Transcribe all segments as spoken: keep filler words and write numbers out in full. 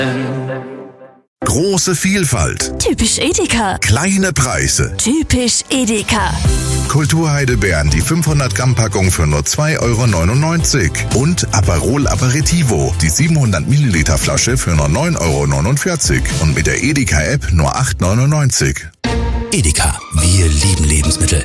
Große Vielfalt. Typisch Edeka. Kleine Preise. Typisch Edeka. Kulturheidelbeeren, die fünfhundert Gramm Packung für nur zwei Euro neunundneunzig. Und Aperol Aperitivo, die siebenhundert Milliliter Flasche für nur neun Euro neunundvierzig. Und mit der Edeka-App nur acht Euro neunundneunzig. Edeka, wir lieben Lebensmittel.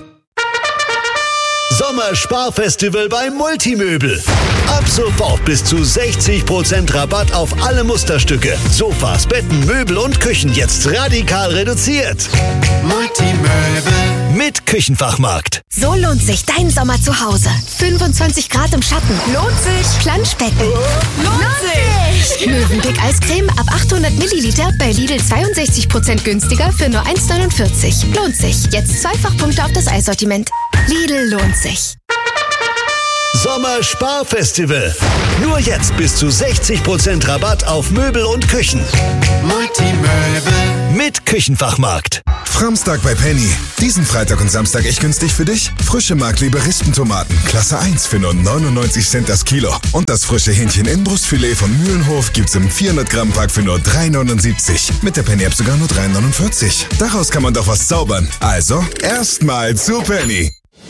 Sommersparfestival bei Multimöbel. Ab sofort bis zu sechzig Prozent Rabatt auf alle Musterstücke. Sofas, Betten, Möbel und Küchen jetzt radikal reduziert. Multimöbel. Mit Küchenfachmarkt. So lohnt sich dein Sommer zu Hause. fünfundzwanzig Grad im Schatten. Lohnt sich. Planschbecken. Lohnt sich. Mövenpick Eiscreme ab achthundert Milliliter bei Lidl zweiundsechzig Prozent günstiger für nur eins Euro neunundvierzig. Lohnt sich. Jetzt Zweifachpunkte auf das Eissortiment. Lidl lohnt sich. Sommersparfestival. Nur jetzt bis zu sechzig Prozent Rabatt auf Möbel und Küchen. Multimöbel. Mit Küchenfachmarkt. Framstag bei Penny. Diesen Freitag und Samstag echt günstig für dich. Frische Mark-Liberistentomaten, Klasse eins für nur neunundneunzig Cent das Kilo. Und das frische Hähnchen-Innenbrustfilet von Mühlenhof gibt's im vierhundert Gramm Pack für nur drei Euro neunundsiebzig. Mit der Penny-App sogar nur drei Euro neunundvierzig. Daraus kann man doch was zaubern. Also, erstmal zu Penny.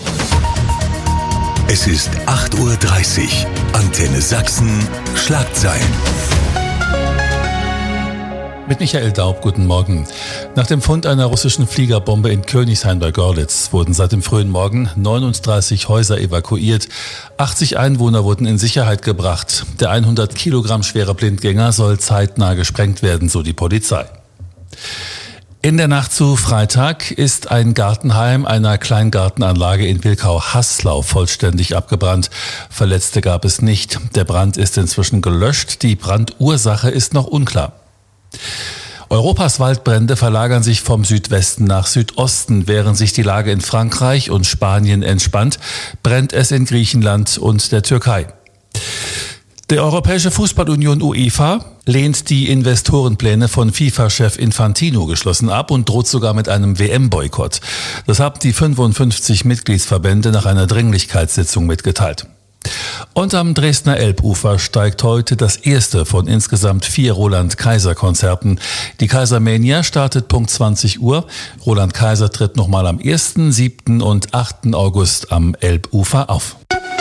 Es ist acht Uhr dreißig. Antenne Sachsen. Schlagzeilen. Mit Michael Daub, guten Morgen. Nach dem Fund einer russischen Fliegerbombe in Königshain bei Görlitz wurden seit dem frühen Morgen neununddreißig Häuser evakuiert. achtzig Einwohner wurden in Sicherheit gebracht. Der hundert Kilogramm schwere Blindgänger soll zeitnah gesprengt werden, so die Polizei. In der Nacht zu Freitag ist ein Gartenheim einer Kleingartenanlage in Wilkau-Haslau vollständig abgebrannt. Verletzte gab es nicht. Der Brand ist inzwischen gelöscht. Die Brandursache ist noch unklar. Europas Waldbrände verlagern sich vom Südwesten nach Südosten. Während sich die Lage in Frankreich und Spanien entspannt, brennt es in Griechenland und der Türkei. Die Europäische Fußballunion UEFA lehnt die Investorenpläne von FIFA-Chef Infantino geschlossen ab und droht sogar mit einem W M-Boykott. Das haben die fünfundfünfzig Mitgliedsverbände nach einer Dringlichkeitssitzung mitgeteilt. Und am Dresdner Elbufer steigt heute das erste von insgesamt vier Roland-Kaiser-Konzerten. Die Kaisermania startet Punkt zwanzig Uhr. Roland Kaiser tritt nochmal am ersten, siebten und achten August am Elbufer auf.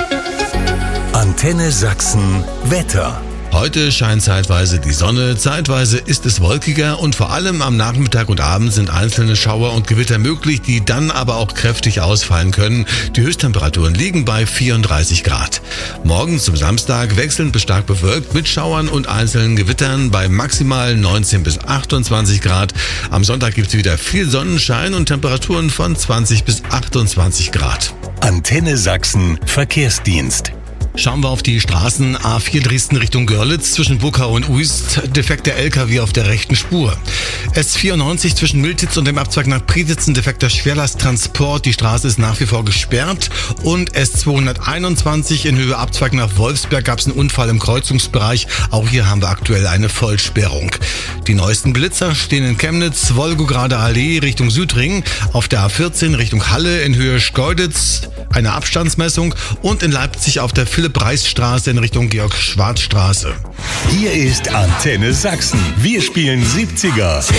Antenne Sachsen Wetter. Heute scheint zeitweise die Sonne, zeitweise ist es wolkiger und vor allem am Nachmittag und Abend sind einzelne Schauer und Gewitter möglich, die dann aber auch kräftig ausfallen können. Die Höchsttemperaturen liegen bei vierunddreißig Grad. Morgen zum Samstag wechselnd bis stark bewölkt mit Schauern und einzelnen Gewittern bei maximal neunzehn bis achtundzwanzig Grad. Am Sonntag gibt es wieder viel Sonnenschein und Temperaturen von zwanzig bis achtundzwanzig Grad. Antenne Sachsen Verkehrsdienst. Schauen wir auf die Straßen. A vier Dresden Richtung Görlitz zwischen Buckau und Uist. Defekter L K W auf der rechten Spur. S vierundneunzig zwischen Miltitz und dem Abzweig nach Prietitzen. Defekter Schwerlasttransport. Die Straße ist nach wie vor gesperrt. Und S zweihunderteinundzwanzig in Höhe Abzweig nach Wolfsberg gab es einen Unfall im Kreuzungsbereich. Auch hier haben wir aktuell eine Vollsperrung. Die neuesten Blitzer stehen in Chemnitz, Wolgograder Allee Richtung Südring. Auf der A vierzehn Richtung Halle in Höhe Schkeuditz eine Abstandsmessung. Und in Leipzig auf der Philipp-Reiß-Straße in Richtung Georg-Schwarz-Straße. Hier ist Antenne Sachsen. Wir spielen siebziger.